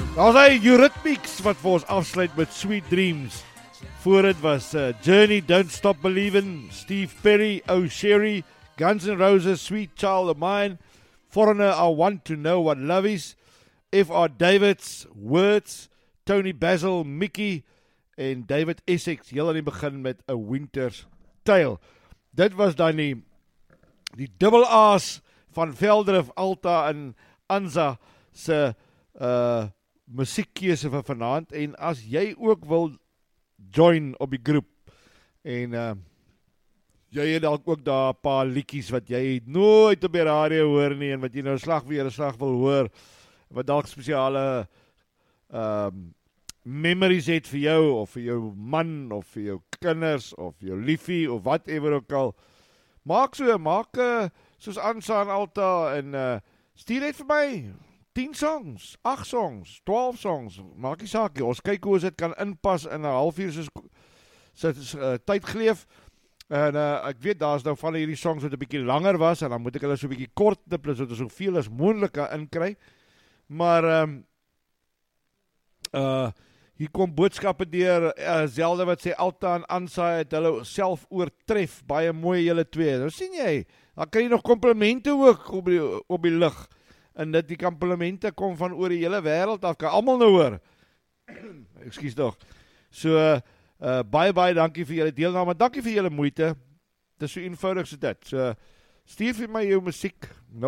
Daar's hy Eurythmics wat vir ons afsluit met Sweet Dreams. Voor dit was Journey, Don't Stop Believin', Steve Perry, Oh Sherry, Guns N' Roses, Sweet Child of Mine, Foreigner, I Want to Know What Love Is, F.R. Davids, Words, Tony Basil, Mickey en David Essex, heel aan die begin met A Winter's Tale. Dit was dan die dubbel A's van Veldrif, Alta en Anza se musiekkeuse vir vanaand, en as jy ook wil join op die groep, en jy het ook daar 'n paar liedjies wat jy nooit op die radio hoor nie, en wat jy nou slag wil hoor, wat dalk spesiale memories het vir jou, of vir jou man, of vir jou kinders, of jou liefie, of whatever ook al, maak soos Ansa en Alta, en stuur net vir my 10 songs, 8 songs, 12 songs, maak nie saak nie, ons kyk hoe ons dit kan inpas in 'n halfuur tydgleef, en ek weet, daar's nou van hierdie songs wat 'n bietjie langer was, en dan moet ek hulle so 'n bietjie kort knip, sodat ons soveel as moontlik kan inkry, maar hier kom boodskappe deur, Zelda wat sê, Alta en Ansa het hulle self oortref, baie mooi julle twee, nou sien jy, dan kry jy nog komplimente ook op die lug, en dat die komplimente kom van oor die hele wêreld af, kan almal nou hoor. Ekskuus tog. So, baie dankie vir julle deelname, dankie vir julle moeite, dit is so eenvoudig so dit. So, stuur vir my jou musiek,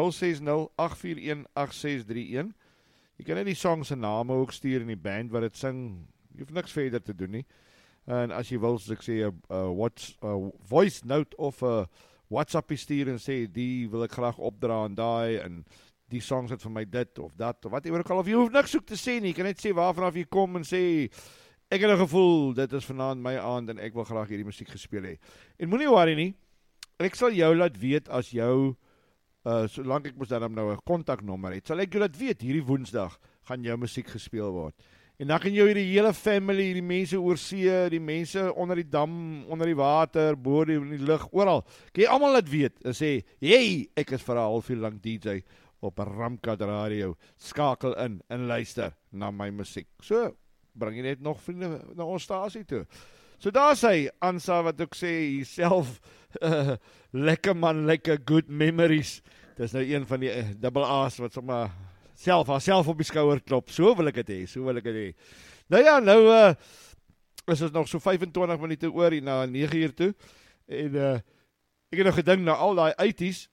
060-841-8631, jy kan net die song se name ook stuur in die band wat het sing, jy hoef niks verder te doen nie, en as jy wil, soos ek sê, voice note of WhatsApp stuur en sê, die wil ek graag opdra en daai, en die songs het vir my dit of dat, of wat jy ook al, of jy hoef niks soek te sê nie, jy kan net sê waarvanaf jy kom en sê, ek het 'n gevoel, dit is vanaand my aand en ek wil graag hierdie musiek gespeel hê. En moenie worry nie, ek sal jou laat weet as jou, solank ek mos dan nou 'n kontaknommer het, sal ek jou laat weet, hierdie Woensdag gaan jou musiek gespeel word. En dan kan jy hierdie hele family, die mense oor see, die mense onder die dam, onder die water, bo in die lug, oral, kan jy almal laat weet en sê, hey, ek is vir 'n halfuur lank DJ op 'n Ramkat radio, skakel in en luister na my musiek. So, bring jy net nog vriende na ons stasie toe. So daar sê Ansa wat ook sê, self, lekker man, lekker good memories. Dit is nou een van die dubbel A's wat sommer haarself op die skouer klop. So wil ek het hê. Nou ja, is ons nog so 25 minute oor na 9 uur toe. En ek het nou gedink na al die 80's.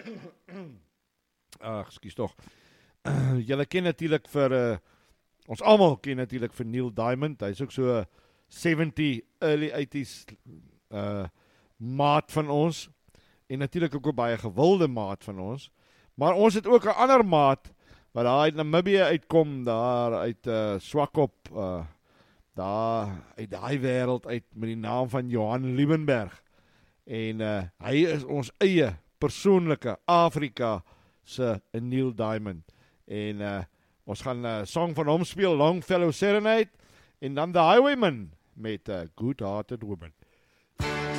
Ekskuus tog. Julle ken natuurlik vir ons almal ken natuurlik vir Neil Diamond. Hy's ook so 70 early 80's maat van ons. En natuurlik ook 'n baie gewilde maat van ons. Maar ons het ook 'n ander maat wat daar uit Namibië uitkom, daar uit Swakop, daar uit daai wêreld uit met die naam van Johan Liebenberg. En hy is ons eie persoonlike Afrika se Neil Diamond. En ons gaan 'n song van hom speel, Longfellow Serenade, en dan The Highwayman met Good Hearted Woman.